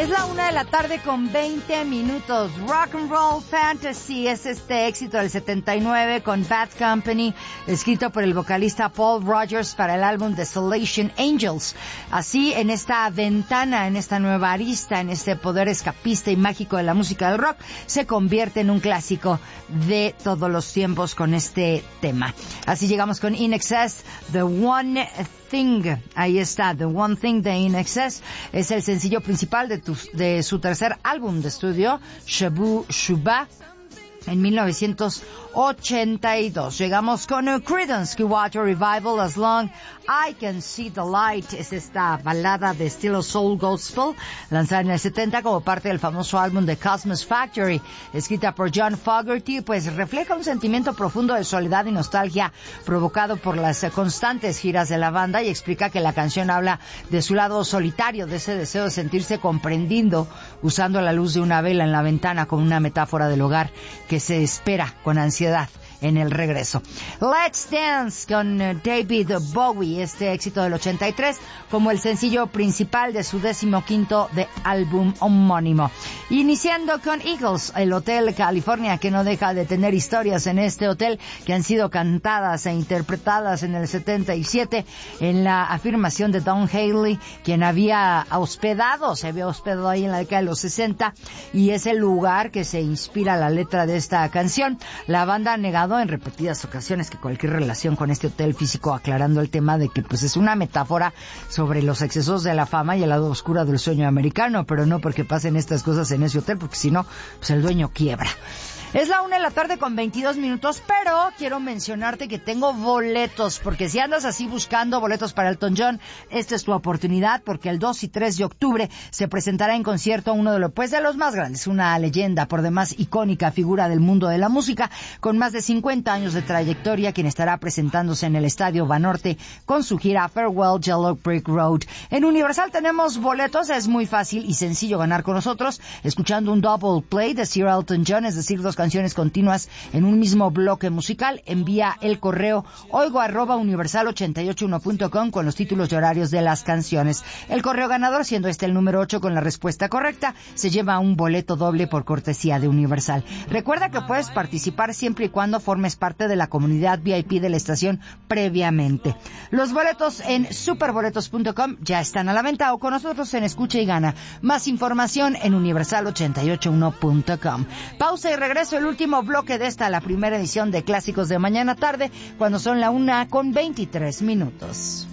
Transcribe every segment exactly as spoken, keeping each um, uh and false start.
Es la una de la tarde con veinte minutos. Rock and Roll Fantasy es este éxito del setenta y nueve con Bad Company, escrito por el vocalista Paul Rogers para el álbum Desolation Angels. Así, en esta ventana, en esta nueva arista, en este poder escapista y mágico de la música del rock, se convierte en un clásico de todos los tiempos con este tema. Así llegamos con In Excess, The One Thing. Ahí está, The One Thing de In Excess. Es el sencillo principal de, tu, de su tercer álbum de estudio, Shabu Shuba, en mil novecientos ochenta y dos. Llegamos con uh, Creedence Clearwater Revival, As Long I Can See the Light. Es esta balada de estilo soul gospel, lanzada en el setenta como parte del famoso álbum The Cosmos Factory, escrita por John Fogerty. Pues refleja un sentimiento profundo de soledad y nostalgia provocado por las uh, constantes giras de la banda, y explica que la canción habla de su lado solitario, de ese deseo de sentirse comprendido, usando la luz de una vela en la ventana como una metáfora del hogar que se espera con ansiedad en el regreso. Let's Dance con David Bowie, este éxito del ochenta y tres, como el sencillo principal de su decimoquinto de álbum homónimo. Iniciando con Eagles, el Hotel California, que no deja de tener historias en este hotel que han sido cantadas e interpretadas en el setenta y siete, en la afirmación de Don Haley, quien había hospedado, se había hospedado ahí en la década de los sesenta, y es el lugar que se inspira la letra de esta canción. La banda ha negado en repetidas ocasiones que cualquier relación con este hotel físico, aclarando el tema de que pues es una metáfora sobre los excesos de la fama y el lado oscuro del sueño americano, pero no porque pasen estas cosas en ese hotel, porque si no, pues el dueño quiebra. Es la una de la tarde con veintidós minutos, pero quiero mencionarte que tengo boletos, porque si andas así buscando boletos para Elton John, esta es tu oportunidad, porque el dos y tres de octubre se presentará en concierto uno de los, pues, de los más grandes, una leyenda, por demás icónica figura del mundo de la música, con más de cincuenta años de trayectoria, quien estará presentándose en el Estadio Banorte con su gira Farewell Yellow Brick Road. En Universal tenemos boletos, es muy fácil y sencillo ganar con nosotros, escuchando un double play de Sir Elton John, es decir, dos canciones continuas en un mismo bloque musical. Envía el correo oigo arroba universal ochenta y ocho uno punto com con los títulos y horarios de las canciones. El correo ganador, siendo este el número ocho con la respuesta correcta, se lleva un boleto doble por cortesía de Universal. Recuerda que puedes participar siempre y cuando formes parte de la comunidad V I P de la estación previamente. Los boletos en superboletos punto com ya están a la venta, o con nosotros en Escucha y Gana. Más información en universal ochenta y ocho uno punto com. Pausa y regreso, el último bloque de esta, la primera edición de Clásicos de Mañana Tarde, cuando son la una con veintitrés minutos.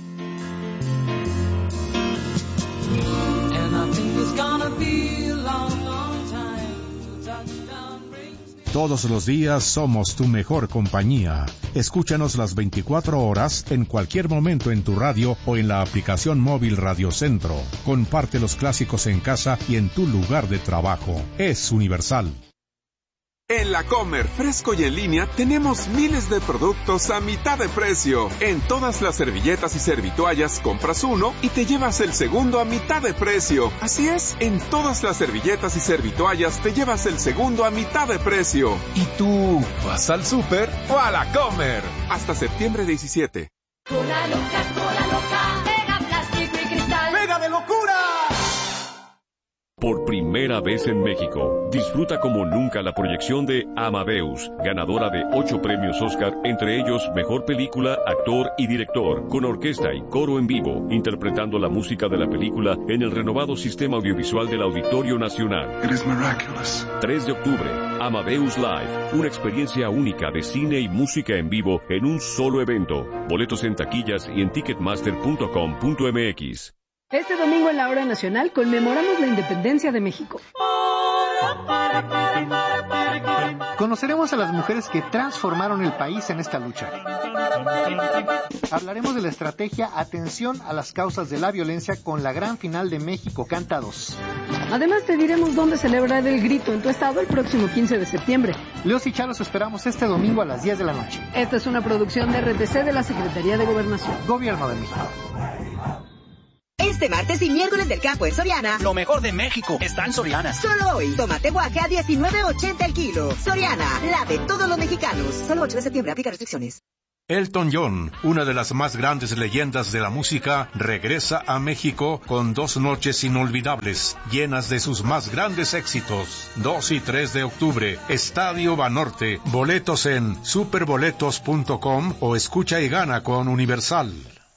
Todos los días somos tu mejor compañía. Escúchanos las veinticuatro horas, en cualquier momento en tu radio o en la aplicación móvil Radio Centro. Comparte los clásicos en casa y en tu lugar de trabajo. Es Universal. En La Comer, fresco y en línea, tenemos miles de productos a mitad de precio. En todas las servilletas y servitoallas compras uno y te llevas el segundo a mitad de precio. Así es, en todas las servilletas y servitoallas te llevas el segundo a mitad de precio. ¿Y tú vas al súper o a La Comer? Hasta septiembre diecisiete. Cola loca, cola loca, pega plástico y cristal. ¡Pega de locura! Por primera vez en México, disfruta como nunca la proyección de Amadeus, ganadora de ocho premios Oscar, entre ellos Mejor Película, Actor y Director, con orquesta y coro en vivo, interpretando la música de la película en el renovado sistema audiovisual del Auditorio Nacional. It is miraculous. tres de octubre, Amadeus Live, una experiencia única de cine y música en vivo en un solo evento. Boletos en taquillas y en ticketmaster punto com punto m x. Este domingo en la Hora Nacional conmemoramos la independencia de México. Conoceremos a las mujeres que transformaron el país en esta lucha. Hablaremos de la estrategia Atención a las causas de la violencia con la gran final de México Canta dos. Además te diremos dónde celebrar el grito en tu estado el próximo quince de septiembre. Leos y Charos esperamos este domingo a las diez de la noche. Esta es una producción de R T C de la Secretaría de Gobernación. Gobierno de México. Este martes y miércoles del campo en Soriana. Lo mejor de México está en Soriana. Solo hoy, tomate guaje a diecinueve ochenta el kilo. Soriana, la de todos los mexicanos. Solo ocho de septiembre, aplica restricciones. Elton John, una de las más grandes leyendas de la música, regresa a México con dos noches inolvidables, llenas de sus más grandes éxitos. dos y tres de octubre, Estadio Banorte. Boletos en superboletos punto com o escucha y gana con Universal.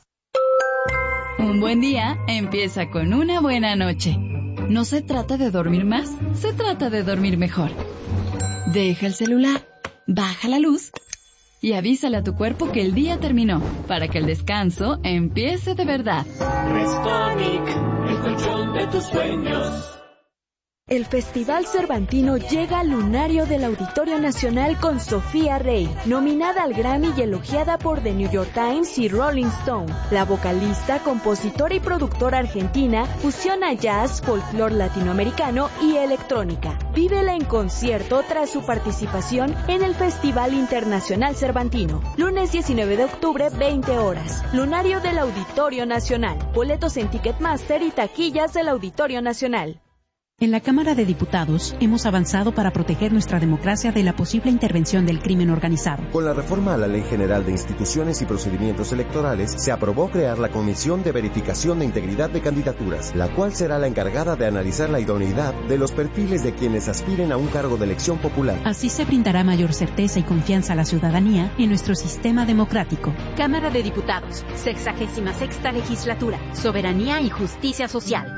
Un buen día empieza con una buena noche. No se trata de dormir más, se trata de dormir mejor. Deja el celular, baja la luz y avísale a tu cuerpo que el día terminó, para que el descanso empiece de verdad. Restonic, el colchón de tus sueños. El Festival Cervantino llega al lunario del Auditorio Nacional con Sofía Rey, nominada al Grammy y elogiada por The New York Times y Rolling Stone. La vocalista, compositora y productora argentina fusiona jazz, folclore latinoamericano y electrónica. Vívela en concierto tras su participación en el Festival Internacional Cervantino. Lunes diecinueve de octubre, veinte horas. Lunario del Auditorio Nacional. Boletos en Ticketmaster y taquillas del Auditorio Nacional. En la Cámara de Diputados hemos avanzado para proteger nuestra democracia de la posible intervención del crimen organizado. Con la reforma a la Ley General de Instituciones y Procedimientos Electorales, se aprobó crear la Comisión de Verificación de Integridad de Candidaturas, la cual será la encargada de analizar la idoneidad de los perfiles de quienes aspiren a un cargo de elección popular. Así se brindará mayor certeza y confianza a la ciudadanía en nuestro sistema democrático. Cámara de Diputados, sexagésima sexta legislatura, soberanía y justicia social.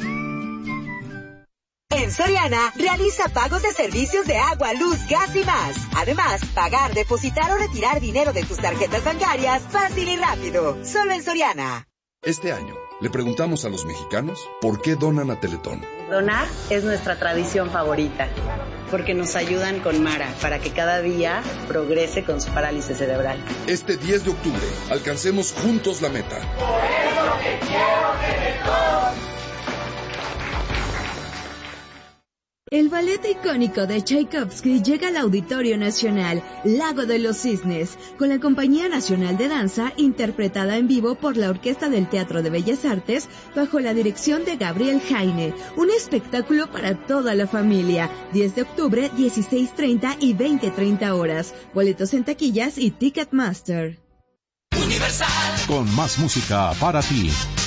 En Soriana, realiza pagos de servicios de agua, luz, gas y más. Además, pagar, depositar o retirar dinero de tus tarjetas bancarias fácil y rápido. Solo en Soriana. Este año, le preguntamos a los mexicanos por qué donan a Teletón. Donar es nuestra tradición favorita, porque nos ayudan con Mara para que cada día progrese con su parálisis cerebral. Este diez de octubre, alcancemos juntos la meta. Por eso te quiero, Teletón. El ballet icónico de Tchaikovsky llega al Auditorio Nacional, Lago de los Cisnes, con la Compañía Nacional de Danza, interpretada en vivo por la Orquesta del Teatro de Bellas Artes, bajo la dirección de Gabriel Jaine. Un espectáculo para toda la familia. diez de octubre, dieciséis treinta y veinte treinta horas. Boletos en taquillas y Ticketmaster. Universal. Con más música para ti.